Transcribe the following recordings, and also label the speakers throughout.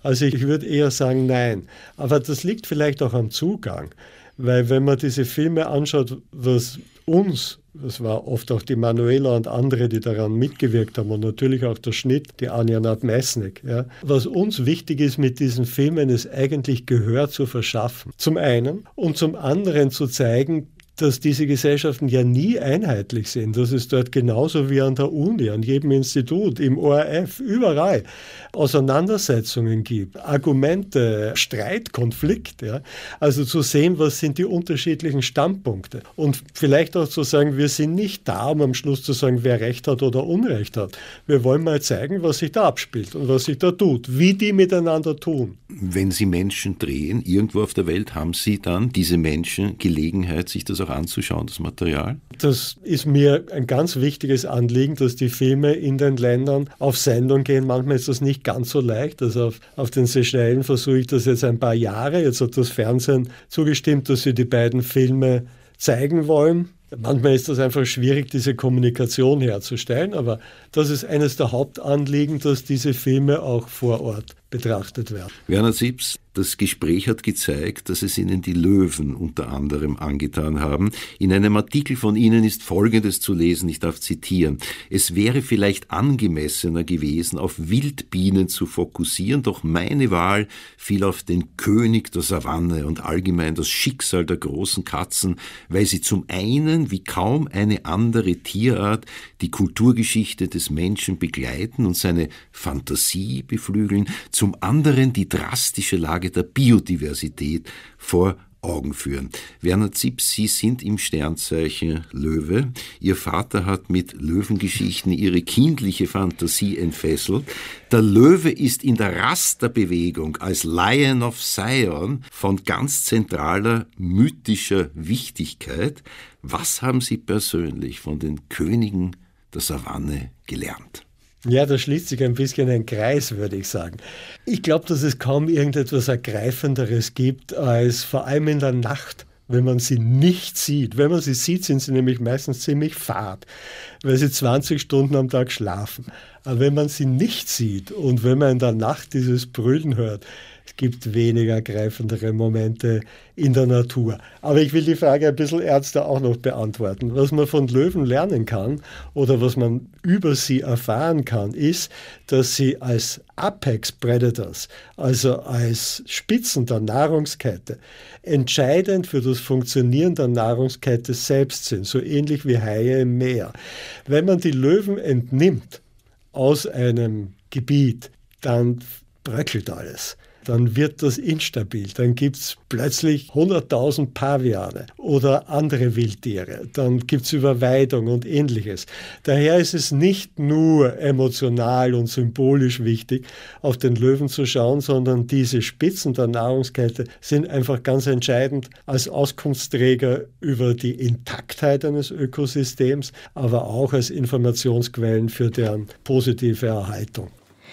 Speaker 1: Also ich würde eher sagen, nein. Aber das liegt vielleicht auch am Zugang. Weil wenn man diese Filme anschaut, was uns, das war oft auch die Manuela und andere, die daran mitgewirkt haben und natürlich auch der Schnitt, die Anja Nadmesnik. Ja. Was uns wichtig ist mit diesen Filmen, ist eigentlich Gehör zu verschaffen. Zum einen und zum anderen zu zeigen, dass diese Gesellschaften ja nie einheitlich sind. Das ist dort genauso wie an der Uni, an jedem Institut, im ORF, überall Auseinandersetzungen gibt, Argumente, Streit, Konflikt. Ja. Also zu sehen, was sind die unterschiedlichen Standpunkte. Und vielleicht auch zu sagen, wir sind nicht da, um am Schluss zu sagen, wer Recht hat oder Unrecht hat. Wir wollen mal zeigen, was sich da abspielt und was sich da tut, wie die miteinander tun.
Speaker 2: Wenn Sie Menschen drehen, irgendwo auf der Welt, haben Sie dann diese Menschen Gelegenheit, sich das auch anzuschauen, das Material?
Speaker 1: Das ist mir ein ganz wichtiges Anliegen, dass die Filme in den Ländern auf Sendung gehen. Manchmal ist das nicht ganz so leicht. Also auf den Seychellen versuche ich das jetzt ein paar Jahre. Jetzt hat das Fernsehen zugestimmt, dass sie die beiden Filme zeigen wollen. Manchmal ist das einfach schwierig, diese Kommunikation herzustellen, aber das ist eines der Hauptanliegen, dass diese Filme auch vor Ort betrachtet werden.
Speaker 2: Werner Zipse, das Gespräch hat gezeigt, dass es Ihnen die Löwen unter anderem angetan haben. In einem Artikel von Ihnen ist Folgendes zu lesen, ich darf zitieren: Es wäre vielleicht angemessener gewesen, auf Wildbienen zu fokussieren, doch meine Wahl fiel auf den König der Savanne und allgemein das Schicksal der großen Katzen, weil sie zum einen wie kaum eine andere Tierart die Kulturgeschichte des Menschen begleiten und seine Fantasie beflügeln, zum anderen die drastische Lage der Biodiversität vor Augen führen. Werner Zipse, Sie sind im Sternzeichen Löwe. Ihr Vater hat mit Löwengeschichten Ihre kindliche Fantasie entfesselt. Der Löwe ist in der Rasterbewegung als Lion of Zion von ganz zentraler mythischer Wichtigkeit. Was haben Sie persönlich von den Königen der Savanne gelernt?
Speaker 1: Ja, da schließt sich ein bisschen ein Kreis, würde ich sagen. Ich glaube, dass es kaum irgendetwas Ergreifenderes gibt, als vor allem in der Nacht, wenn man sie nicht sieht. Wenn man sie sieht, sind sie nämlich meistens ziemlich fad, weil sie 20 Stunden am Tag schlafen. Aber wenn man sie nicht sieht und wenn man in der Nacht dieses Brüllen hört, es gibt weniger greifendere Momente in der Natur. Aber ich will die Frage ein bisschen ernster auch noch beantworten. Was man von Löwen lernen kann oder was man über sie erfahren kann, ist, dass sie als Apex Predators, also als Spitzen der Nahrungskette, entscheidend für das Funktionieren der Nahrungskette selbst sind, so ähnlich wie Haie im Meer. Wenn man die Löwen entnimmt aus einem Gebiet, dann bröckelt alles. Dann wird das instabil. Dann gibt es plötzlich 100.000 Paviane oder andere Wildtiere. Dann gibt es Überweidung und Ähnliches. Daher ist es nicht nur emotional und symbolisch wichtig, auf den Löwen zu schauen, sondern diese Spitzen der Nahrungskette sind einfach ganz entscheidend als Auskunftsträger über die Intaktheit eines Ökosystems, aber auch als Informationsquellen für deren positive Erhaltung.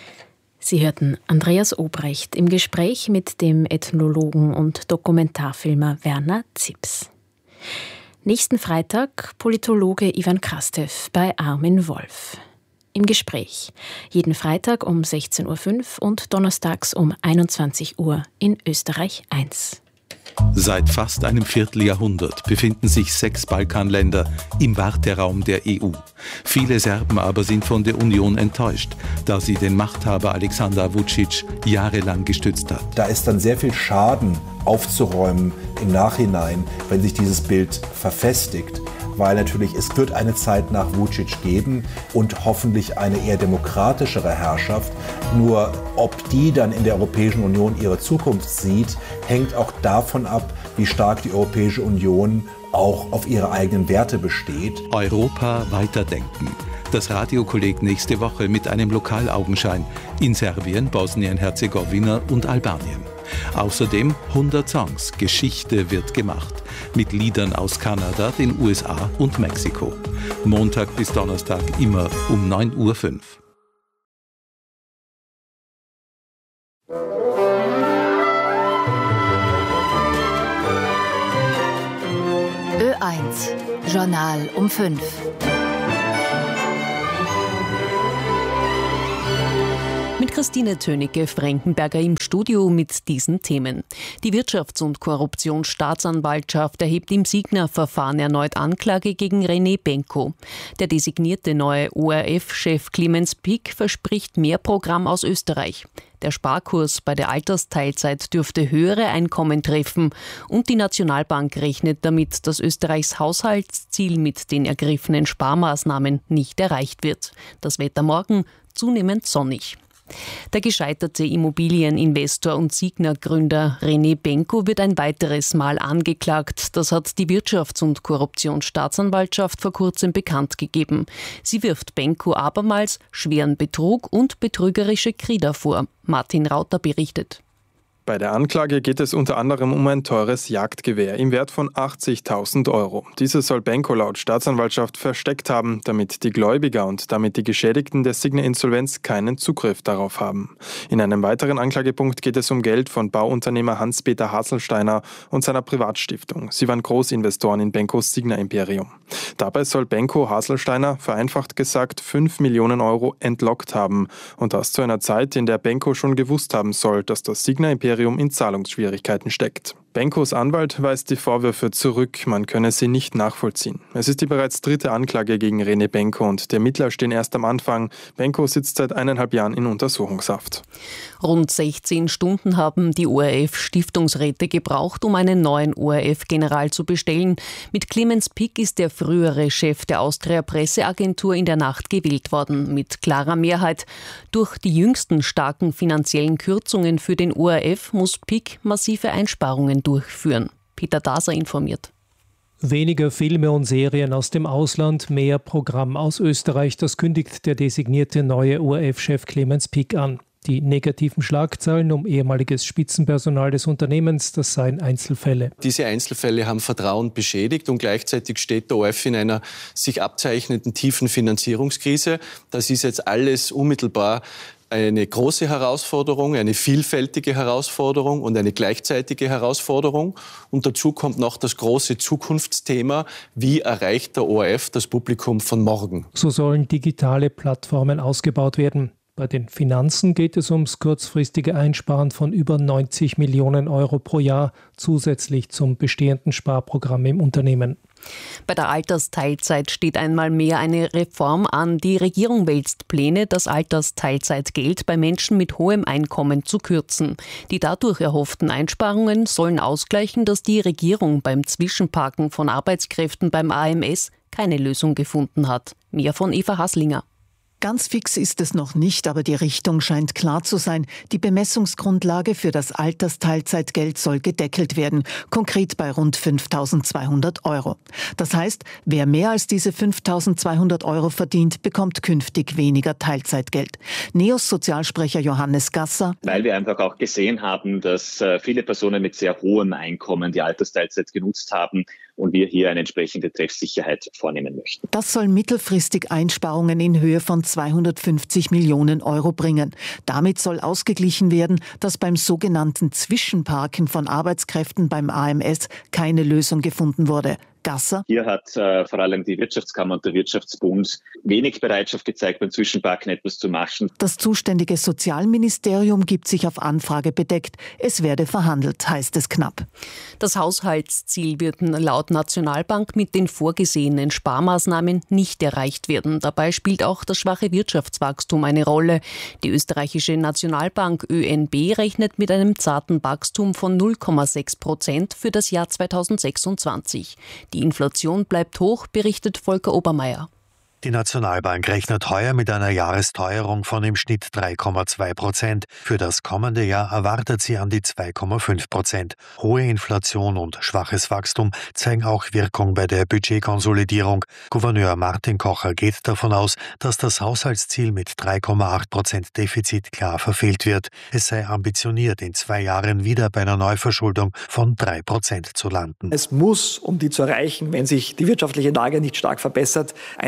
Speaker 3: Sie hörten Andreas Obrecht im Gespräch mit dem Ethnologen und Dokumentarfilmer Werner Zipse. Nächsten Freitag Politologe Ivan Krastev bei Armin Wolf. Im Gespräch. Jeden Freitag um 16.05 Uhr und donnerstags um 21 Uhr in Österreich 1.
Speaker 4: Seit fast einem Vierteljahrhundert befinden sich 6 Balkanländer im Warteraum der EU. Viele Serben aber sind von der Union enttäuscht, da sie den Machthaber Aleksandar Vučić jahrelang gestützt hat.
Speaker 5: Da ist dann sehr viel Schaden aufzuräumen im Nachhinein, wenn sich dieses Bild verfestigt. Weil natürlich es wird eine Zeit nach Vučić geben und hoffentlich eine eher demokratischere Herrschaft. Nur ob die dann in der Europäischen Union ihre Zukunft sieht, hängt auch davon ab, wie stark die Europäische Union auch auf ihre eigenen Werte besteht.
Speaker 4: Europa weiterdenken. Das Radiokolleg nächste Woche mit einem Lokalaugenschein in Serbien, Bosnien-Herzegowina und Albanien. Außerdem 100 Songs, Geschichte wird gemacht. Mit Liedern aus Kanada, den USA und Mexiko. Montag bis Donnerstag immer um 9.05 Uhr.
Speaker 6: Ö1, Journal um 5. Mit
Speaker 7: Und Christine Tönicke-Frankenberger im Studio mit diesen Themen. Die Wirtschafts- und Korruptionsstaatsanwaltschaft erhebt im Signa-Verfahren erneut Anklage gegen René Benko. Der designierte neue ORF-Chef Clemens Pick verspricht mehr Programm aus Österreich. Der Sparkurs bei der Altersteilzeit dürfte höhere Einkommen treffen und die Nationalbank rechnet damit, dass Österreichs Haushaltsziel mit den ergriffenen Sparmaßnahmen nicht erreicht wird. Das Wetter morgen zunehmend sonnig. Der gescheiterte Immobilieninvestor und Signa-Gründer René Benko wird ein weiteres Mal angeklagt. Das hat die Wirtschafts- und Korruptionsstaatsanwaltschaft vor kurzem bekannt gegeben. Sie wirft Benko abermals schweren Betrug und betrügerische Krieder vor. Martin Rauter berichtet.
Speaker 8: Bei der Anklage geht es unter anderem um ein teures Jagdgewehr im Wert von 80.000 €. Dieses soll Benko laut Staatsanwaltschaft versteckt haben, damit die Gläubiger und damit die Geschädigten der Signa-Insolvenz keinen Zugriff darauf haben. In einem weiteren Anklagepunkt geht es um Geld von Bauunternehmer Hans-Peter Haselsteiner und seiner Privatstiftung. Sie waren Großinvestoren in Benkos Signa-Imperium. Dabei soll Benko Haselsteiner, vereinfacht gesagt, 5 Millionen € entlockt haben. Und das zu einer Zeit, in der Benko schon gewusst haben soll, dass das Signa-Imperium in Zahlungsschwierigkeiten steckt. Benkos Anwalt weist die Vorwürfe zurück, man könne sie nicht nachvollziehen. Es ist die bereits dritte Anklage gegen René Benko und die Ermittler stehen erst am Anfang. Benko sitzt seit 1,5 Jahren in Untersuchungshaft.
Speaker 7: Rund 16 Stunden haben die ORF-Stiftungsräte gebraucht, um einen neuen ORF-General zu bestellen. Mit Clemens Pick ist der frühere Chef der Austria-Presseagentur in der Nacht gewählt worden, mit klarer Mehrheit. Durch die jüngsten starken finanziellen Kürzungen für den ORF muss Pick massive Einsparungen durchführen. Peter Daser informiert.
Speaker 9: Weniger Filme und Serien aus dem Ausland, mehr Programm aus Österreich, das kündigt der designierte neue ORF-Chef Clemens Pick an. Die negativen Schlagzeilen um ehemaliges Spitzenpersonal des Unternehmens, das seien Einzelfälle.
Speaker 10: Diese Einzelfälle haben Vertrauen beschädigt und gleichzeitig steht der ORF in einer sich abzeichnenden tiefen Finanzierungskrise. Das ist jetzt alles unmittelbar eine große Herausforderung, eine vielfältige Herausforderung und eine gleichzeitige Herausforderung. Und dazu kommt noch das große Zukunftsthema, wie erreicht der ORF das Publikum von morgen?
Speaker 9: So sollen digitale Plattformen ausgebaut werden. Bei den Finanzen geht es ums kurzfristige Einsparen von über 90 Millionen € pro Jahr, zusätzlich zum bestehenden Sparprogramm im Unternehmen.
Speaker 7: Bei der Altersteilzeit steht einmal mehr eine Reform an. Die Regierung wälzt Pläne, das Altersteilzeitgeld bei Menschen mit hohem Einkommen zu kürzen. Die dadurch erhofften Einsparungen sollen ausgleichen, dass die Regierung beim Zwischenparken von Arbeitskräften beim AMS keine Lösung gefunden hat. Mehr von Eva Haslinger.
Speaker 11: Ganz fix ist es noch nicht, aber die Richtung scheint klar zu sein. Die Bemessungsgrundlage für das Altersteilzeitgeld soll gedeckelt werden, konkret bei rund 5.200 €. Das heißt, wer mehr als diese 5.200 € verdient, bekommt künftig weniger Teilzeitgeld. NEOS Sozialsprecher Johannes Gasser.
Speaker 12: Weil wir einfach auch gesehen haben, dass viele Personen mit sehr hohem Einkommen die Altersteilzeit genutzt haben und wir hier eine entsprechende Treffsicherheit vornehmen möchten.
Speaker 11: Das soll mittelfristig Einsparungen in Höhe von 250 Millionen € bringen. Damit soll ausgeglichen werden, dass beim sogenannten Zwischenparken von Arbeitskräften beim AMS keine Lösung gefunden wurde. Gasser.
Speaker 12: Hier hat vor allem die Wirtschaftskammer und der Wirtschaftsbund wenig Bereitschaft gezeigt, beim Zwischenparken etwas zu machen.
Speaker 11: Das zuständige Sozialministerium gibt sich auf Anfrage bedeckt. Es werde verhandelt, heißt es knapp.
Speaker 7: Das Haushaltsziel wird laut Nationalbank mit den vorgesehenen Sparmaßnahmen nicht erreicht werden. Dabei spielt auch das schwache Wirtschaftswachstum eine Rolle. Die österreichische Nationalbank ÖNB rechnet mit einem zarten Wachstum von 0,6% für das Jahr 2026. Die Inflation bleibt hoch, berichtet Volker Obermeier.
Speaker 13: Die Nationalbank rechnet heuer mit einer Jahresteuerung von im Schnitt 3,2%. Für das kommende Jahr erwartet sie an die 2,5%. Hohe Inflation und schwaches Wachstum zeigen auch Wirkung bei der Budgetkonsolidierung. Gouverneur Martin Kocher geht davon aus, dass das Haushaltsziel mit 3,8% Defizit klar verfehlt wird. Es sei ambitioniert, in 2 Jahren wieder bei einer Neuverschuldung von 3% zu landen.
Speaker 14: Es muss, um die zu erreichen, wenn sich die wirtschaftliche Lage nicht stark verbessert, einen sehr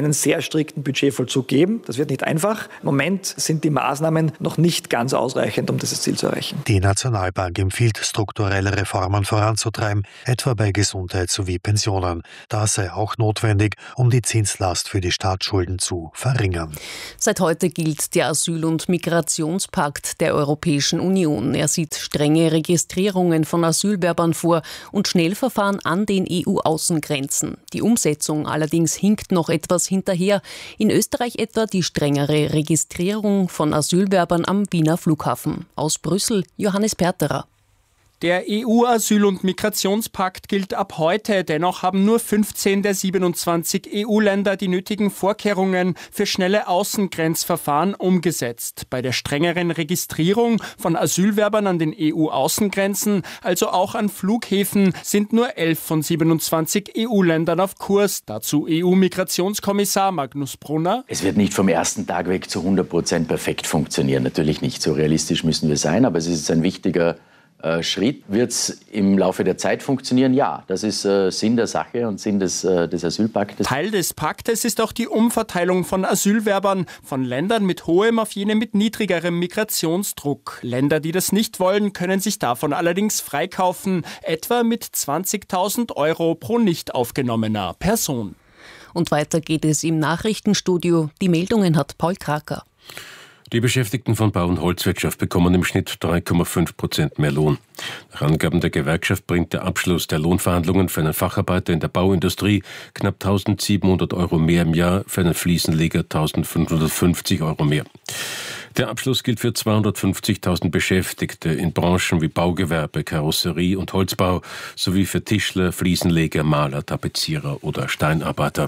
Speaker 14: strikten Budgetvollzug geben. Das wird nicht einfach. Im Moment sind die Maßnahmen noch nicht ganz ausreichend, um dieses Ziel zu erreichen.
Speaker 13: Die Nationalbank empfiehlt, strukturelle Reformen voranzutreiben, etwa bei Gesundheit sowie Pensionen. Das sei auch notwendig, um die Zinslast für die Staatsschulden zu verringern.
Speaker 7: Seit heute gilt der Asyl- und Migrationspakt der Europäischen Union. Er sieht strenge Registrierungen von Asylbewerbern vor und Schnellverfahren an den EU-Außengrenzen. Die Umsetzung allerdings hinkt noch etwas hinterher. In Österreich etwa die strengere Registrierung von Asylbewerbern am Wiener Flughafen. Aus Brüssel Johannes Perterer.
Speaker 15: Der EU-Asyl- und Migrationspakt gilt ab heute. Dennoch haben nur 15 der 27 EU-Länder die nötigen Vorkehrungen für schnelle Außengrenzverfahren umgesetzt. Bei der strengeren Registrierung von Asylbewerbern an den EU-Außengrenzen, also auch an Flughäfen, sind nur 11 von 27 EU-Ländern auf Kurs. Dazu EU-Migrationskommissar Magnus Brunner.
Speaker 16: Es wird nicht vom ersten Tag weg zu 100% perfekt funktionieren. Natürlich nicht, so realistisch müssen wir sein, aber es ist ein wichtiger Schritt. Wird es im Laufe der Zeit funktionieren? Ja, das ist Sinn der Sache und Sinn des Asylpaktes.
Speaker 15: Teil des Paktes ist auch die Umverteilung von Asylbewerbern von Ländern mit hohem auf jene mit niedrigerem Migrationsdruck. Länder, die das nicht wollen, können sich davon allerdings freikaufen, etwa mit 20.000 € pro nicht aufgenommener Person.
Speaker 7: Und weiter geht es im Nachrichtenstudio. Die Meldungen hat Paul Kraker.
Speaker 17: Die Beschäftigten von Bau- und Holzwirtschaft bekommen im Schnitt 3,5% mehr Lohn. Nach Angaben der Gewerkschaft bringt der Abschluss der Lohnverhandlungen für einen Facharbeiter in der Bauindustrie knapp 1.700 € mehr im Jahr, für einen Fliesenleger 1.550 € mehr. Der Abschluss gilt für 250.000 Beschäftigte in Branchen wie Baugewerbe, Karosserie und Holzbau sowie für Tischler, Fliesenleger, Maler, Tapezierer oder Steinarbeiter.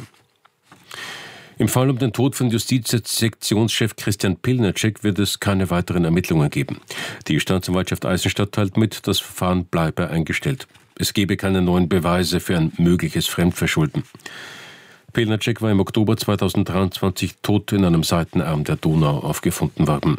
Speaker 17: Im Fall um den Tod von Justizsektionschef Christian Pilnacek wird es keine weiteren Ermittlungen geben. Die Staatsanwaltschaft Eisenstadt teilt mit, das Verfahren bleibe eingestellt. Es gebe keine neuen Beweise für ein mögliches Fremdverschulden. Pilnacek war im Oktober 2023 tot in einem Seitenarm der Donau aufgefunden worden.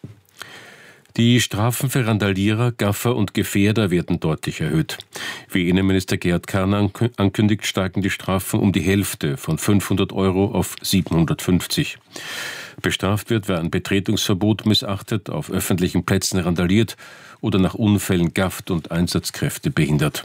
Speaker 17: Die Strafen für Randalierer, Gaffer und Gefährder werden deutlich erhöht. Wie Innenminister Gerhard Kahn ankündigt, steigen die Strafen um die Hälfte von 500 € auf 750. Bestraft wird, wer ein Betretungsverbot missachtet, auf öffentlichen Plätzen randaliert oder nach Unfällen gafft und Einsatzkräfte behindert.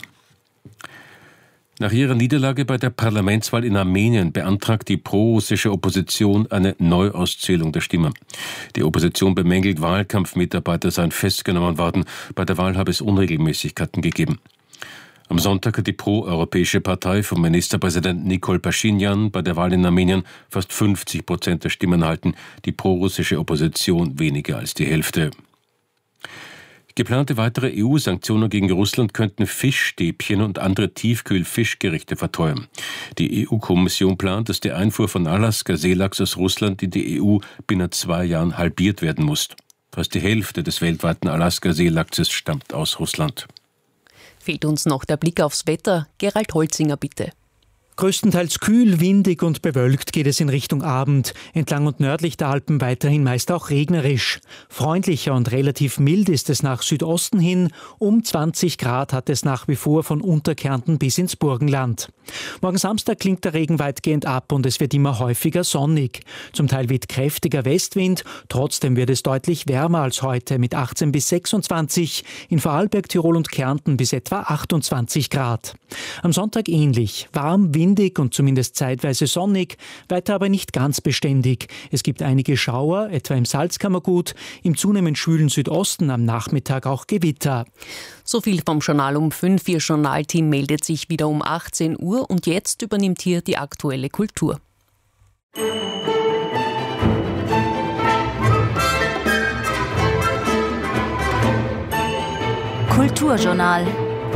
Speaker 17: Nach ihrer Niederlage bei der Parlamentswahl in Armenien beantragt die pro-russische Opposition eine Neuauszählung der Stimmen. Die Opposition bemängelt, Wahlkampfmitarbeiter seien festgenommen worden. Bei der Wahl habe es Unregelmäßigkeiten gegeben. Am Sonntag hat die pro-europäische Partei vom Ministerpräsidenten Nikol Paschinjan bei der Wahl in Armenien fast 50% der Stimmen erhalten, die pro-russische Opposition weniger als die Hälfte. Geplante weitere EU-Sanktionen gegen Russland könnten Fischstäbchen und andere Tiefkühlfischgerichte verteuern. Die EU-Kommission plant, dass die Einfuhr von Alaska-Seelachs aus Russland in die EU binnen 2 Jahren halbiert werden muss. Fast die Hälfte des weltweiten Alaska-Seelachses stammt aus Russland.
Speaker 7: Fehlt uns noch der Blick aufs Wetter. Gerald Holzinger, bitte.
Speaker 18: Größtenteils kühl, windig und bewölkt geht es in Richtung Abend. Entlang und nördlich der Alpen weiterhin meist auch regnerisch. Freundlicher und relativ mild ist es nach Südosten hin. Um 20 Grad hat es nach wie vor von Unterkärnten bis ins Burgenland. Morgen Samstag klingt der Regen weitgehend ab und es wird immer häufiger sonnig. Zum Teil weht kräftiger Westwind. Trotzdem wird es deutlich wärmer als heute mit 18 bis 26. In Vorarlberg, Tirol und Kärnten bis etwa 28 Grad. Am Sonntag ähnlich. Warm, windig und zumindest zeitweise sonnig, weiter aber nicht ganz beständig. Es gibt einige Schauer, etwa im Salzkammergut, im zunehmend schwülen Südosten am Nachmittag auch Gewitter.
Speaker 7: So viel vom Journal um 5. Ihr Journalteam meldet sich wieder um 18 Uhr und jetzt übernimmt hier die aktuelle Kultur.
Speaker 6: Kulturjournal.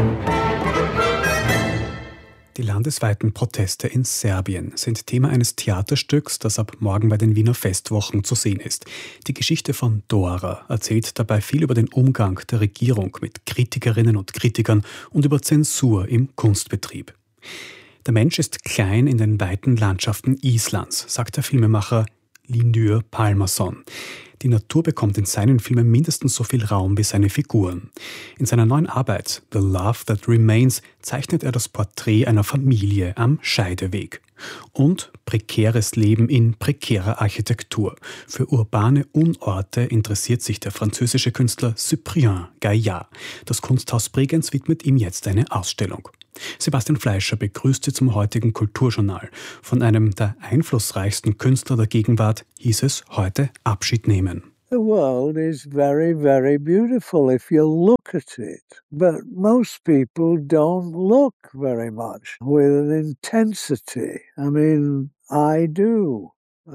Speaker 19: Die landesweiten Proteste in Serbien sind Thema eines Theaterstücks, das ab morgen bei den Wiener Festwochen zu sehen ist. Die Geschichte von Dora erzählt dabei viel über den Umgang der Regierung mit Kritikerinnen und Kritikern und über Zensur im Kunstbetrieb. Der Mensch ist klein in den weiten Landschaften Islands, sagt der Filmemacher Lindur Pálmason. Die Natur bekommt in seinen Filmen mindestens so viel Raum wie seine Figuren. In seiner neuen Arbeit The Love That Remains zeichnet er das Porträt einer Familie am Scheideweg. Und prekäres Leben in prekärer Architektur. Für urbane Unorte interessiert sich der französische Künstler Cyprien Gaillard. Das Kunsthaus Bregenz widmet ihm jetzt eine Ausstellung. Sebastian Fleischer begrüßt Sie zum heutigen Kulturjournal. Von einem der einflussreichsten Künstler der Gegenwart hieß es heute Abschied nehmen.
Speaker 20: The world is very, very beautiful if you look at it. But most people don't look very much with an intensity. I mean, I do.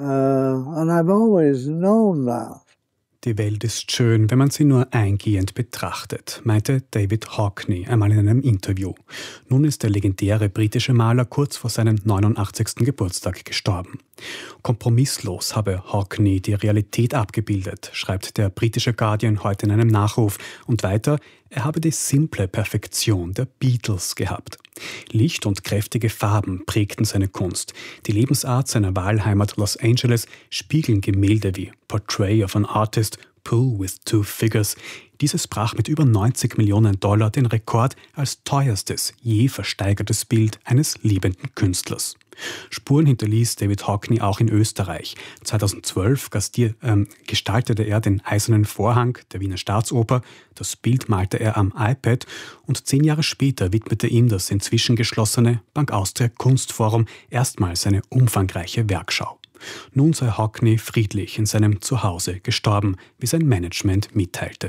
Speaker 20: And I've always known that.
Speaker 19: Die Welt ist schön, wenn man sie nur eingehend betrachtet, meinte David Hockney einmal in einem Interview. Nun ist der legendäre britische Maler kurz vor seinem 89. Geburtstag gestorben. Kompromisslos habe Hockney die Realität abgebildet, schreibt der britische Guardian heute in einem Nachruf. Und weiter, er habe die simple Perfektion der Beatles gehabt. Licht und kräftige Farben prägten seine Kunst. Die Lebensart seiner Wahlheimat Los Angeles spiegeln Gemälde wie Portrait of an Artist, Pool with Two Figures. Dieses brach mit über $90 Millionen den Rekord als teuerstes je versteigertes Bild eines lebenden Künstlers. Spuren hinterließ David Hockney auch in Österreich. 2012 gestaltete er den Eisernen Vorhang der Wiener Staatsoper. Das Bild malte er am iPad und 10 Jahre später widmete ihm das inzwischen geschlossene Bank Austria Kunstforum erstmals eine umfangreiche Werkschau. Nun sei Hockney friedlich in seinem Zuhause gestorben, wie sein Management mitteilte.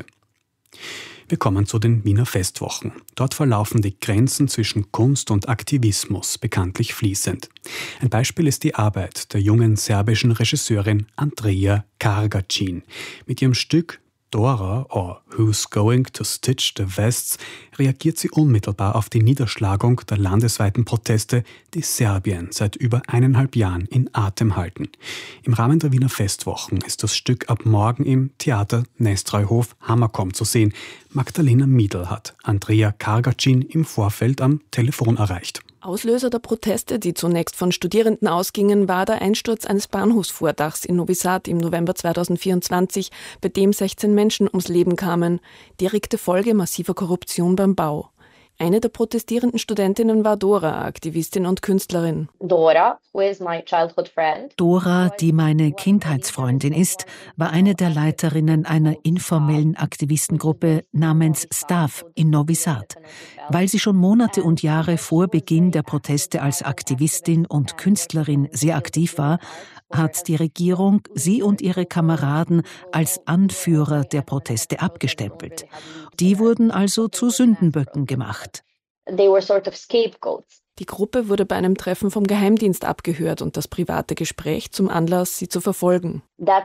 Speaker 19: Wir kommen zu den Wiener Festwochen. Dort verlaufen die Grenzen zwischen Kunst und Aktivismus bekanntlich fließend. Ein Beispiel ist die Arbeit der jungen serbischen Regisseurin Andrea Kargacin. Mit ihrem Stück Dora or Who's Going to Stitch the Vests reagiert sie unmittelbar auf die Niederschlagung der landesweiten Proteste, die Serbien seit über 1,5 Jahren in Atem halten. Im Rahmen der Wiener Festwochen ist das Stück ab morgen im Theater Nestreuhof Hammerkom zu sehen. Magdalena Miedl hat Andrea Kargacin im Vorfeld am Telefon erreicht.
Speaker 21: Auslöser der Proteste, die zunächst von Studierenden ausgingen, war der Einsturz eines Bahnhofsvordachs in Novi Sad im November 2024, bei dem 16 Menschen ums Leben kamen. Direkte Folge massiver Korruption beim Bau. Eine der protestierenden Studentinnen war Dora, Aktivistin und Künstlerin.
Speaker 22: Dora, die meine Kindheitsfreundin ist, war eine der Leiterinnen einer informellen Aktivistengruppe namens Staff in Novi Sad. Weil sie schon Monate und Jahre vor Beginn der Proteste als Aktivistin und Künstlerin sehr aktiv war, hat die Regierung sie und ihre Kameraden als Anführer der Proteste abgestempelt. Die wurden also zu Sündenböcken gemacht.
Speaker 21: Die Gruppe wurde bei einem Treffen vom Geheimdienst abgehört und das private Gespräch zum Anlass, sie zu verfolgen.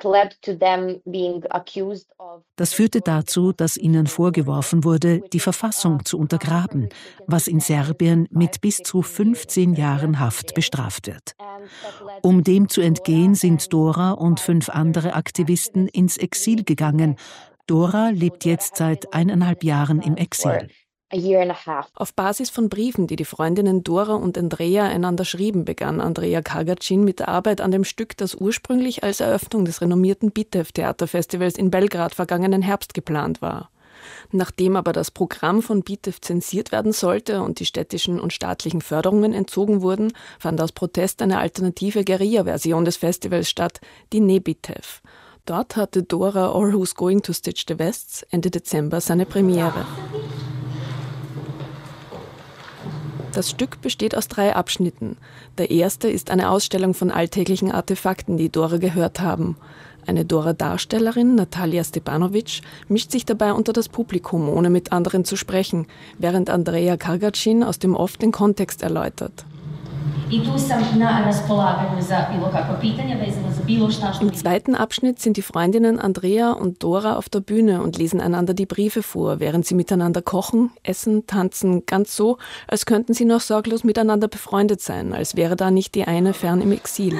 Speaker 22: Das führte dazu, dass ihnen vorgeworfen wurde, die Verfassung zu untergraben, was in Serbien mit bis zu 15 Jahren Haft bestraft wird. Um dem zu entgehen, sind Dora und 5 andere Aktivisten ins Exil gegangen. Dora lebt jetzt seit 1,5 Jahren im Exil.
Speaker 21: Auf Basis von Briefen, die die Freundinnen Dora und Andrea einander schrieben, begann Andrea Kargacin mit der Arbeit an dem Stück, das ursprünglich als Eröffnung des renommierten Bitev-Theaterfestivals in Belgrad vergangenen Herbst geplant war. Nachdem aber das Programm von Bitev zensiert werden sollte und die städtischen und staatlichen Förderungen entzogen wurden, fand aus Protest eine alternative Guerilla-Version des Festivals statt, die Nebitev. Dort hatte Dora or Who's Going to Stitch the Vests Ende Dezember seine Premiere. Das Stück besteht aus 3 Abschnitten. Der erste ist eine Ausstellung von alltäglichen Artefakten, die Dora gehört haben. Eine Dora-Darstellerin, Natalia Stepanovic, mischt sich dabei unter das Publikum, ohne mit anderen zu sprechen, während Andrea Kargacin aus dem Off den Kontext erläutert. Im zweiten Abschnitt sind die Freundinnen Andrea und Dora auf der Bühne und lesen einander die Briefe vor, während sie miteinander kochen, essen, tanzen, ganz so, als könnten sie noch sorglos miteinander befreundet sein, als wäre da nicht die eine fern im Exil.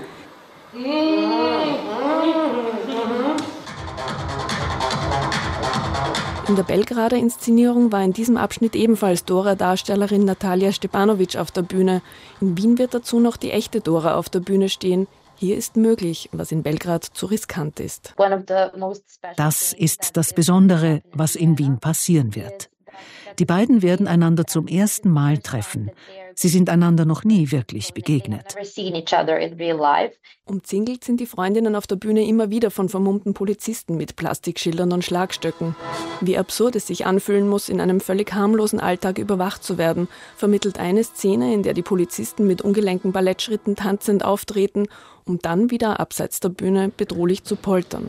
Speaker 21: In der Belgrader Inszenierung war in diesem Abschnitt ebenfalls Dora-Darstellerin Natalia Stepanovic auf der Bühne. In Wien wird dazu noch die echte Dora auf der Bühne stehen. Hier ist möglich, was in Belgrad zu riskant ist.
Speaker 22: Das ist das Besondere, was in Wien passieren wird. Die beiden werden einander zum ersten Mal treffen. Sie sind einander noch nie wirklich begegnet.
Speaker 21: Umzingelt sind die Freundinnen auf der Bühne immer wieder von vermummten Polizisten mit Plastikschildern und Schlagstöcken. Wie absurd es sich anfühlen muss, in einem völlig harmlosen Alltag überwacht zu werden, vermittelt eine Szene, in der die Polizisten mit ungelenken Ballettschritten tanzend auftreten, um dann wieder abseits der Bühne bedrohlich zu poltern.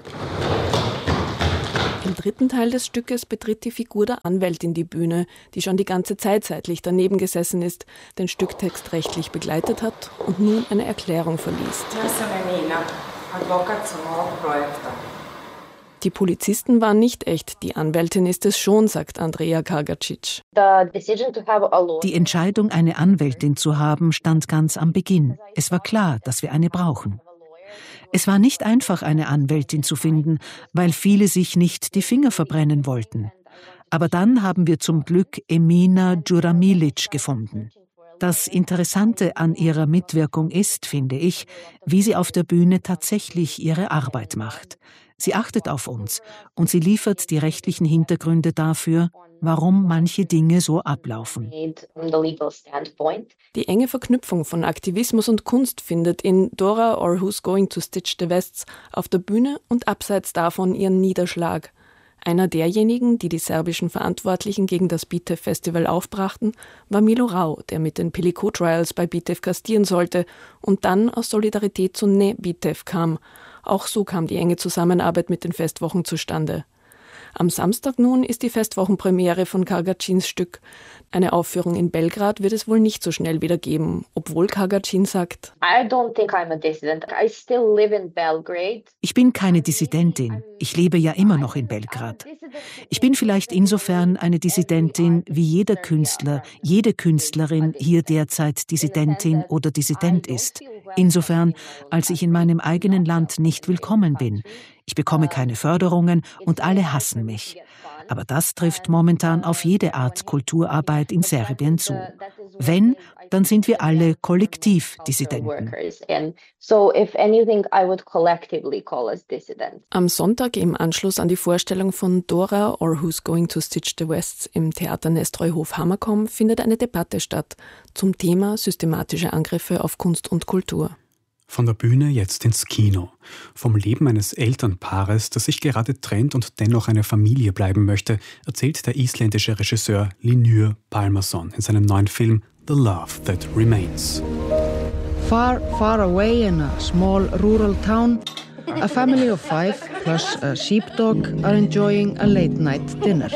Speaker 21: Im dritten Teil des Stückes betritt die Figur der Anwältin die Bühne, die schon die ganze Zeit seitlich daneben gesessen ist, den Stücktext rechtlich begleitet hat und nun eine Erklärung verliest. Die Polizisten waren nicht echt, die Anwältin ist es schon, sagt Andrea Kargacic.
Speaker 22: Die Entscheidung, eine Anwältin zu haben, stand ganz am Beginn. Es war klar, dass wir eine brauchen. Es war nicht einfach, eine Anwältin zu finden, weil viele sich nicht die Finger verbrennen wollten. Aber dann haben wir zum Glück Emina Djuramilic gefunden. Das Interessante an ihrer Mitwirkung ist, finde ich, wie sie auf der Bühne tatsächlich ihre Arbeit macht. Sie achtet auf uns und sie liefert die rechtlichen Hintergründe dafür, warum manche Dinge so ablaufen.
Speaker 21: Die enge Verknüpfung von Aktivismus und Kunst findet in Dora or Who's Going to Stitch the Wests auf der Bühne und abseits davon ihren Niederschlag. Einer derjenigen, die die serbischen Verantwortlichen gegen das BITEF Festival aufbrachten, war Milo Rau, der mit den Pelico Trials bei BITEF gastieren sollte und dann aus Solidarität zu Ne BITEF kam. Auch so kam die enge Zusammenarbeit mit den Festwochen zustande. Am Samstag nun ist die Festwochenpremiere von Kargacins Stück. Eine Aufführung in Belgrad wird es wohl nicht so schnell wieder geben, obwohl Kargacin sagt:
Speaker 22: Ich bin keine Dissidentin. Ich lebe ja immer noch in Belgrad. Ich bin vielleicht insofern eine Dissidentin, wie jeder Künstler, jede Künstlerin hier derzeit Dissidentin oder Dissident ist. Insofern, als ich in meinem eigenen Land nicht willkommen bin. Ich bekomme keine Förderungen und alle hassen mich. Aber das trifft momentan auf jede Art Kulturarbeit in Serbien zu. Wenn, dann sind wir alle Kollektivdissidenten.
Speaker 21: Am Sonntag im Anschluss an die Vorstellung von Dora or Who's Going to Stitch the Wests im Theater Nestreuhof-Hammerkomm findet eine Debatte statt zum Thema systematische Angriffe auf Kunst und Kultur.
Speaker 19: Von der Bühne jetzt ins Kino. Vom Leben eines Elternpaares, das sich gerade trennt und dennoch eine Familie bleiben möchte, erzählt der isländische Regisseur Hlynur Pálmason in seinem neuen Film The Love That Remains.
Speaker 1: Far, far away in a small rural town, a family of 5 plus a sheepdog are enjoying a late-night dinner.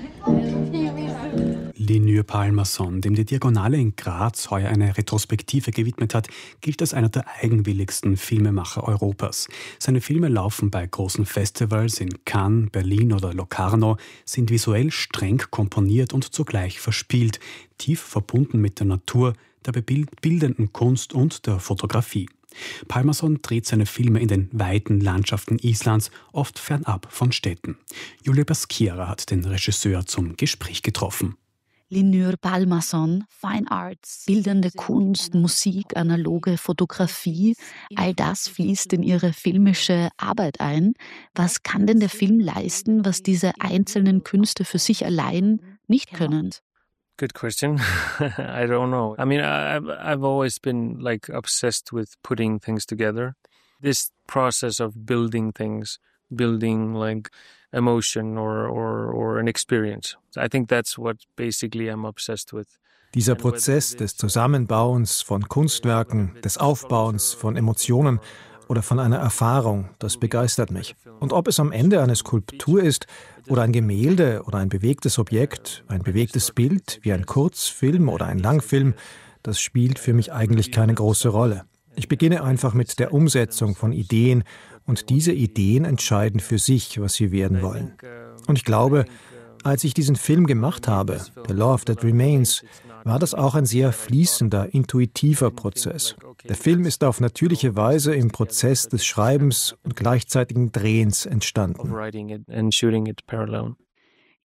Speaker 19: Hlynur Pálmason, dem die Diagonale in Graz heuer eine Retrospektive gewidmet hat, gilt als einer der eigenwilligsten Filmemacher Europas. Seine Filme laufen bei großen Festivals in Cannes, Berlin oder Locarno, sind visuell streng komponiert und zugleich verspielt, tief verbunden mit der Natur, der bildenden Kunst und der Fotografie. Pálmason dreht seine Filme in den weiten Landschaften Islands, oft fernab von Städten. Julia Baskira hat den Regisseur zum Gespräch getroffen.
Speaker 2: Hlynur Pálmason, Fine Arts, bildende Kunst, Musik, analoge Fotografie, all das fließt in ihre filmische Arbeit ein. Was kann denn der Film leisten, was diese einzelnen Künste für sich allein nicht können?
Speaker 23: Good question. I don't know. I mean, I've always been obsessed with putting things together. This process of building things, building emotion or an experience. I think that's what basically I'm obsessed with.
Speaker 24: Dieser Prozess des Zusammenbauens von Kunstwerken, des Aufbauens von Emotionen oder von einer Erfahrung, das begeistert mich. Und ob es am Ende eine Skulptur ist oder ein Gemälde oder ein bewegtes Objekt, ein bewegtes Bild wie ein Kurzfilm oder ein Langfilm, das spielt für mich eigentlich keine große Rolle. Ich beginne einfach mit der Umsetzung von Ideen und diese Ideen entscheiden für sich, was sie werden wollen. Und ich glaube, als ich diesen Film gemacht habe, The Love That Remains, war das auch ein sehr fließender, intuitiver Prozess. Der Film ist auf natürliche Weise im Prozess des Schreibens und gleichzeitigen Drehens entstanden.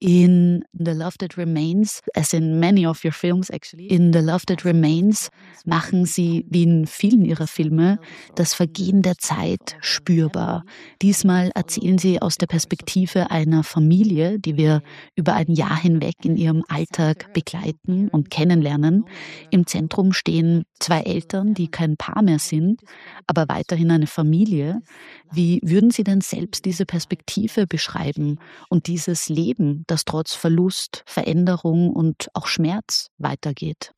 Speaker 2: In The Love That Remains, as in many of your films actually, in The Love That Remains machen Sie, wie in vielen Ihrer Filme, das Vergehen der Zeit spürbar. Diesmal erzählen Sie aus der Perspektive einer Familie, die wir über ein Jahr hinweg in ihrem Alltag begleiten und kennenlernen. Im Zentrum stehen 2 Eltern, die kein Paar mehr sind, aber weiterhin eine Familie. Wie würden Sie denn selbst diese Perspektive beschreiben und dieses Leben, das trotz Verlust, Veränderung und auch Schmerz weitergeht?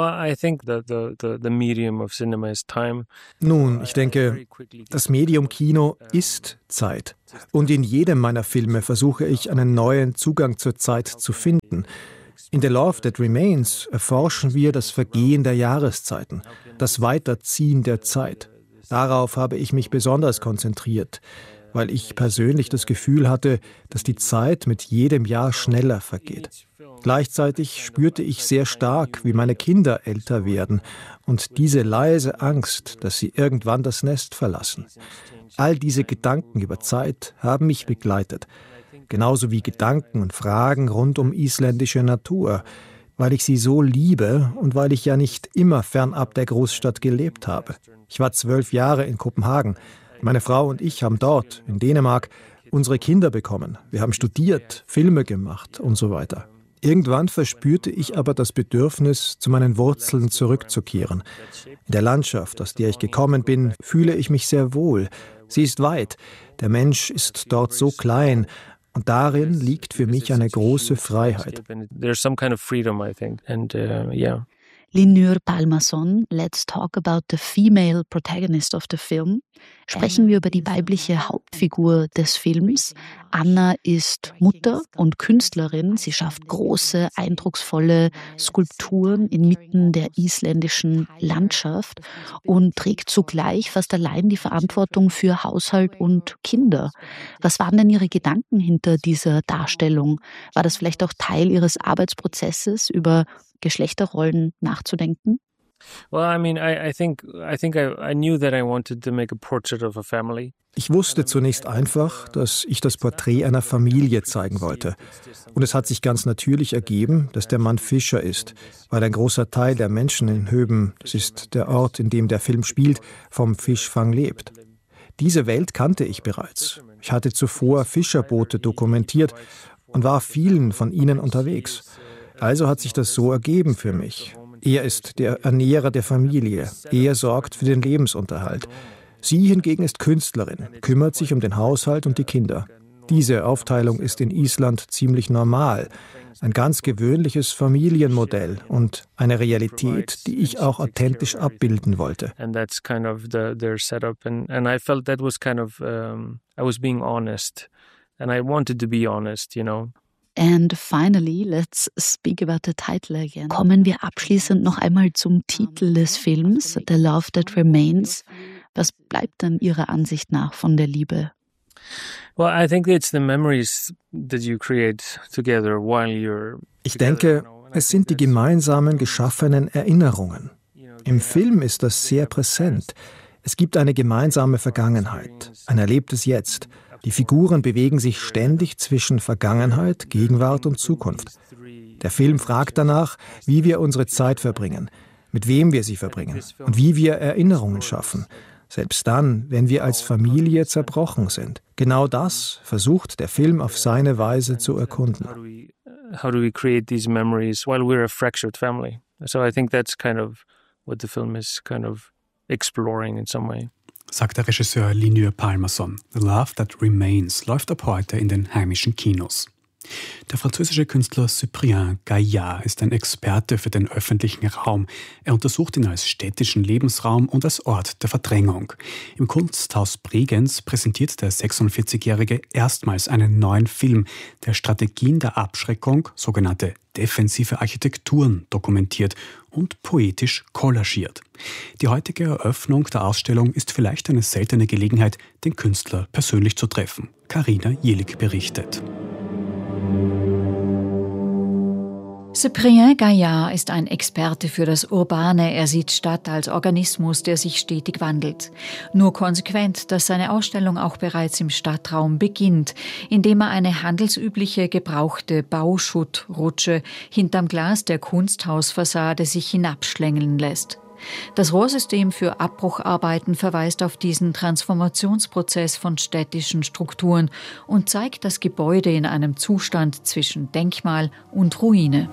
Speaker 24: Nun, ich denke, das Medium Kino ist Zeit. Und in jedem meiner Filme versuche ich, einen neuen Zugang zur Zeit zu finden. In The Love That Remains erforschen wir das Vergehen der Jahreszeiten, das Weiterziehen der Zeit. Darauf habe ich mich besonders konzentriert, weil ich persönlich das Gefühl hatte, dass die Zeit mit jedem Jahr schneller vergeht. Gleichzeitig spürte ich sehr stark, wie meine Kinder älter werden und diese leise Angst, dass sie irgendwann das Nest verlassen. All diese Gedanken über Zeit haben mich begleitet, genauso wie Gedanken und Fragen rund um isländische Natur, weil ich sie so liebe und weil ich ja nicht immer fernab der Großstadt gelebt habe. Ich war 12 Jahre in Kopenhagen. Meine Frau und ich haben dort, in Dänemark, unsere Kinder bekommen. Wir haben studiert, Filme gemacht und so weiter. Irgendwann verspürte ich aber das Bedürfnis, zu meinen Wurzeln zurückzukehren. In der Landschaft, aus der ich gekommen bin, fühle ich mich sehr wohl. Sie ist weit. Der Mensch ist dort so klein. Und darin liegt für mich eine große Freiheit.
Speaker 2: Linur Pálmason, let's talk about the female protagonist of the film. Sprechen wir über die weibliche Hauptfigur des Films. Anna ist Mutter und Künstlerin. Sie schafft große, eindrucksvolle Skulpturen inmitten der isländischen Landschaft und trägt zugleich fast allein die Verantwortung für Haushalt und Kinder. Was waren denn Ihre Gedanken hinter dieser Darstellung? War das vielleicht auch Teil Ihres Arbeitsprozesses, über Geschlechterrollen nachzudenken?
Speaker 24: Ich wusste zunächst einfach, dass ich das Porträt einer Familie zeigen wollte. Und es hat sich ganz natürlich ergeben, dass der Mann Fischer ist, weil ein großer Teil der Menschen in Höben, das ist der Ort, in dem der Film spielt, vom Fischfang lebt. Diese Welt kannte ich bereits. Ich hatte zuvor Fischerboote dokumentiert und war vielen von ihnen unterwegs. Also hat sich das so ergeben für mich. Er ist der Ernährer der Familie. Er sorgt für den Lebensunterhalt. Sie hingegen ist Künstlerin, kümmert sich um den Haushalt und die Kinder. Diese Aufteilung ist in Island ziemlich normal. Ein ganz gewöhnliches Familienmodell und eine Realität, die ich auch authentisch abbilden wollte.
Speaker 23: And that's kind of their setup. And I felt that was kind of, I was being honest. And I wanted to be honest, you know.
Speaker 2: And finally, let's speak about the title again. Kommen wir abschließend noch einmal zum Titel des Films, The Love That Remains. Was bleibt dann Ihrer Ansicht nach von der Liebe?
Speaker 23: Well, I think it's the memories that you create together while you're.
Speaker 24: Ich denke, es sind die gemeinsamen geschaffenen Erinnerungen. Im Film ist das sehr präsent. Es gibt eine gemeinsame Vergangenheit, ein erlebtes Jetzt. Die Figuren bewegen sich ständig zwischen Vergangenheit, Gegenwart und Zukunft. Der Film fragt danach, wie wir unsere Zeit verbringen, mit wem wir sie verbringen und wie wir Erinnerungen schaffen, selbst dann, wenn wir als Familie zerbrochen sind. Genau das versucht der Film auf seine Weise zu erkunden.
Speaker 23: How do we create these memories while we're a fractured family? So I think that's kind of what the film is kind of exploring in some way.
Speaker 19: Sagt der Regisseur Linur Pálmason. The Love That Remains läuft ab heute in den heimischen Kinos. Der französische Künstler Cyprien Gaillard ist ein Experte für den öffentlichen Raum. Er untersucht ihn als städtischen Lebensraum und als Ort der Verdrängung. Im Kunsthaus Bregenz präsentiert der 46-Jährige erstmals einen neuen Film, der Strategien der Abschreckung, sogenannte defensive Architekturen, dokumentiert und poetisch kollagiert. Die heutige Eröffnung der Ausstellung ist vielleicht eine seltene Gelegenheit, den Künstler persönlich zu treffen. Carina Jelig berichtet.
Speaker 2: Cyprien Gaillard ist ein Experte für das Urbane. Er sieht Stadt als Organismus, der sich stetig wandelt. Nur konsequent, dass seine Ausstellung auch bereits im Stadtraum beginnt, indem er eine handelsübliche gebrauchte Bauschutrutsche hinterm Glas der Kunsthausfassade sich hinabschlängeln lässt. Das Rohrsystem für Abbrucharbeiten verweist auf diesen Transformationsprozess von städtischen Strukturen und zeigt das Gebäude in einem Zustand zwischen Denkmal und Ruine.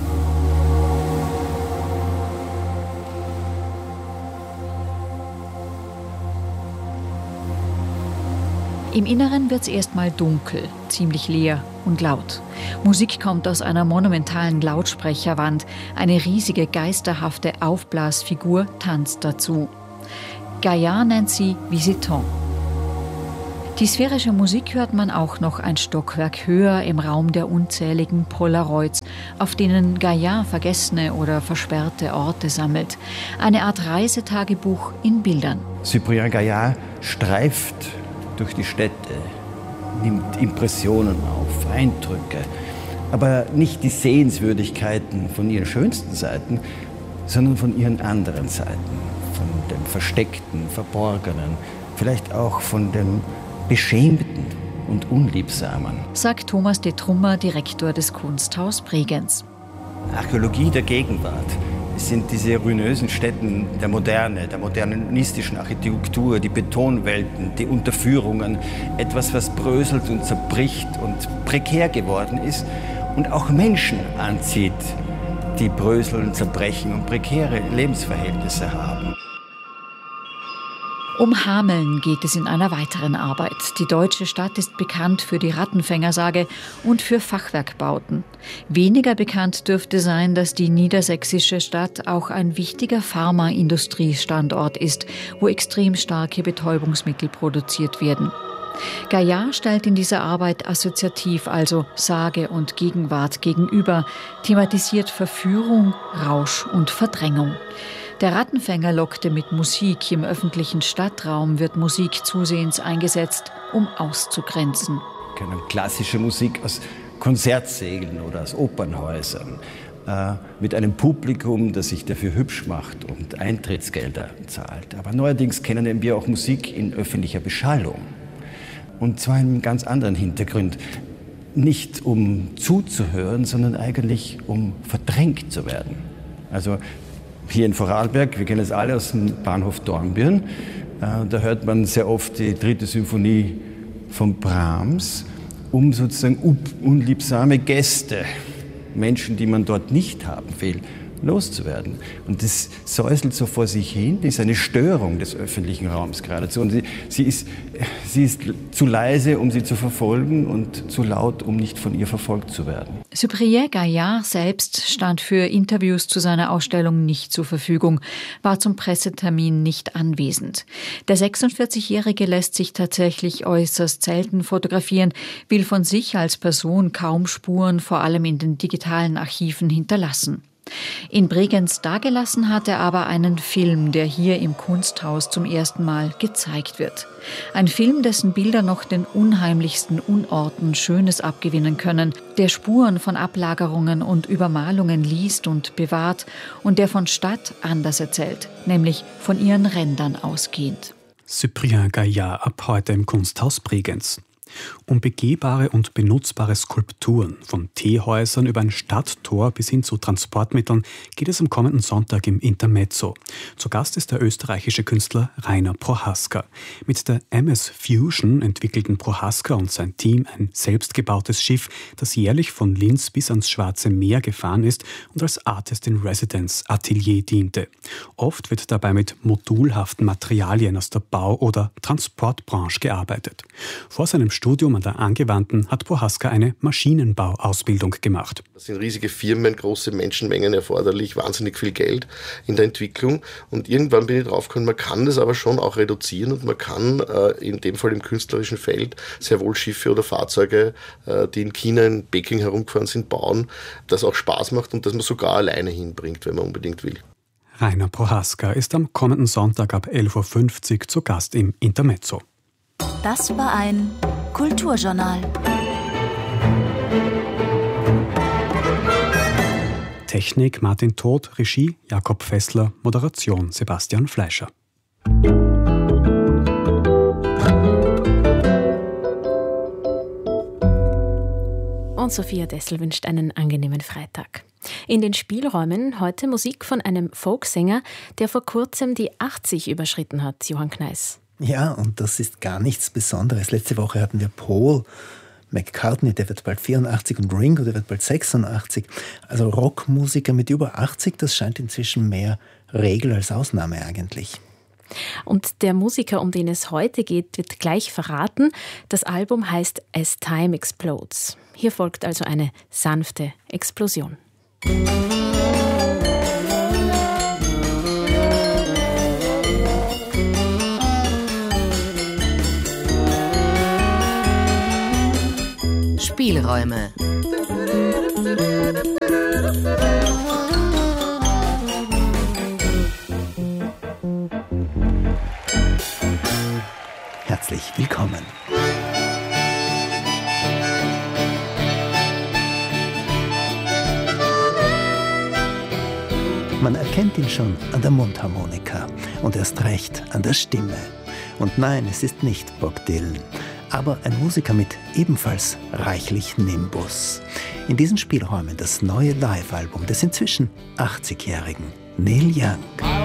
Speaker 2: Im Inneren wird's erstmal dunkel, ziemlich leer und laut. Musik kommt aus einer monumentalen Lautsprecherwand. Eine riesige, geisterhafte Aufblasfigur tanzt dazu. Gaillard nennt sie Visitant. Die sphärische Musik hört man auch noch ein Stockwerk höher im Raum der unzähligen Polaroids, auf denen Gaillard vergessene oder versperrte Orte sammelt. Eine Art Reisetagebuch in Bildern.
Speaker 3: Cyprien Gaillard streift durch die Städte, nimmt Impressionen auf, Eindrücke, aber nicht die Sehenswürdigkeiten von ihren schönsten Seiten, sondern von ihren anderen Seiten, von dem Versteckten, Verborgenen, vielleicht auch von dem Beschämten und Unliebsamen.
Speaker 2: Sagt Thomas de Trummer, Direktor des Kunsthaus Bregenz.
Speaker 3: Archäologie der Gegenwart. Es sind diese ruinösen Stätten der Moderne, der modernistischen Architektur, die Betonwelten, die Unterführungen, etwas, was bröselt und zerbricht und prekär geworden ist und auch Menschen anzieht, die bröseln, zerbrechen und prekäre Lebensverhältnisse haben.
Speaker 2: Um Hameln geht es in einer weiteren Arbeit. Die deutsche Stadt ist bekannt für die Rattenfängersage und für Fachwerkbauten. Weniger bekannt dürfte sein, dass die niedersächsische Stadt auch ein wichtiger Pharmaindustriestandort ist, wo extrem starke Betäubungsmittel produziert werden. Gaillard stellt in dieser Arbeit assoziativ also Sage und Gegenwart gegenüber, thematisiert Verführung, Rausch und Verdrängung. Der Rattenfänger lockte mit Musik. Im öffentlichen Stadtraum wird Musik zusehends eingesetzt, um auszugrenzen.
Speaker 3: Wir können klassische Musik aus Konzertsälen oder aus Opernhäusern mit einem Publikum, das sich dafür hübsch macht und Eintrittsgelder zahlt. Aber neuerdings kennen wir auch Musik in öffentlicher Beschallung. Und zwar in einem ganz anderen Hintergrund. Nicht um zuzuhören, sondern eigentlich um verdrängt zu werden. Also hier in Vorarlberg, wir kennen es alle aus dem Bahnhof Dornbirn, da hört man sehr oft die 3. Symphonie von Brahms, um sozusagen unliebsame Gäste, Menschen, die man dort nicht haben will, loszuwerden. Und das säuselt so vor sich hin, ist eine Störung des öffentlichen Raums geradezu. Und sie ist zu leise, um sie zu verfolgen und zu laut, um nicht von ihr verfolgt zu werden.
Speaker 2: Cyprien Gaillard selbst stand für Interviews zu seiner Ausstellung nicht zur Verfügung, war zum Pressetermin nicht anwesend. Der 46-Jährige lässt sich tatsächlich äußerst selten fotografieren, will von sich als Person kaum Spuren, vor allem in den digitalen Archiven, hinterlassen. In Bregenz dagelassen hat er aber einen Film, der hier im Kunsthaus zum ersten Mal gezeigt wird. Ein Film, dessen Bilder noch den unheimlichsten Unorten Schönes abgewinnen können, der Spuren von Ablagerungen und Übermalungen liest und bewahrt und der von Stadt anders erzählt, nämlich von ihren Rändern ausgehend.
Speaker 19: Cyprien Gaillard ab heute im Kunsthaus Bregenz. Um begehbare und benutzbare Skulpturen, von Teehäusern über ein Stadttor bis hin zu Transportmitteln, geht es am kommenden Sonntag im Intermezzo. Zu Gast ist der österreichische Künstler Rainer Prohaska. Mit der MS Fusion entwickelten Prohaska und sein Team ein selbstgebautes Schiff, das jährlich von Linz bis ans Schwarze Meer gefahren ist und als Artist in Residence Atelier diente. Oft wird dabei mit modulhaften Materialien aus der Bau- oder Transportbranche gearbeitet. Vor seinem Studium an der Angewandten hat Prohaska eine Maschinenbauausbildung gemacht.
Speaker 4: Das sind riesige Firmen, große Menschenmengen erforderlich, wahnsinnig viel Geld in der Entwicklung. Und irgendwann bin ich draufgekommen, man kann das aber schon auch reduzieren und man kann in dem Fall im künstlerischen Feld sehr wohl Schiffe oder Fahrzeuge, die in China, in Peking herumgefahren sind, bauen, das auch Spaß macht und das man sogar alleine hinbringt, wenn man unbedingt will.
Speaker 19: Rainer Prohaska ist am kommenden Sonntag ab 11.50 Uhr zu Gast im Intermezzo.
Speaker 6: Das war ein Kulturjournal.
Speaker 19: Technik Martin Todt, Regie Jakob Fessler, Moderation Sebastian Fleischer.
Speaker 5: Und Sophia Dessel wünscht einen angenehmen Freitag. In den Spielräumen heute Musik von einem Folksänger, der vor kurzem die 80 überschritten hat, Johann Kneiss.
Speaker 8: Ja, und das ist gar nichts Besonderes. Letzte Woche hatten wir Paul McCartney, der wird bald 84, und Ringo, der wird bald 86. Also Rockmusiker mit über 80, das scheint inzwischen mehr Regel als Ausnahme eigentlich.
Speaker 5: Und der Musiker, um den es heute geht, wird gleich verraten. Das Album heißt As Time Explodes. Hier folgt also eine sanfte Explosion.
Speaker 9: Spielräume.
Speaker 8: Herzlich willkommen. Man erkennt ihn schon an der Mundharmonika und erst recht an der Stimme. Und nein, es ist nicht Bob Dylan, aber ein Musiker mit ebenfalls reichlich Nimbus. In diesen Spielräumen das neue Live-Album des inzwischen 80-jährigen Neil Young.